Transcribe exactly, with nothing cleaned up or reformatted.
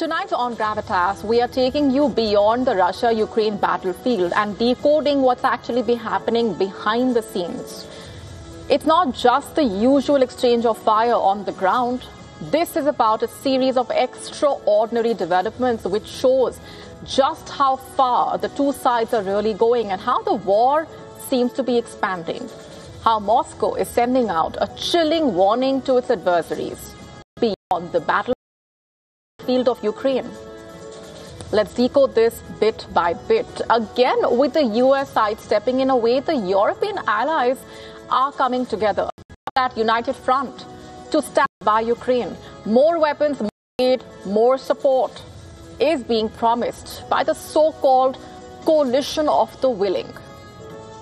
Tonight on Gravitas, we are taking you beyond the Russia-Ukraine battlefield and decoding what's actually been happening behind the scenes. It's not just the usual exchange of fire on the ground. This is about a series of extraordinary developments which shows just how far the two sides are really going and how the war seems to be expanding. How Moscow is sending out a chilling warning to its adversaries beyond the battlefield of Ukraine. Let's decode this bit by bit. Again, with the U S side stepping in a way, the European allies are coming together at united front to stand by Ukraine. More weapons, more aid, more support is being promised by the so-called coalition of the willing.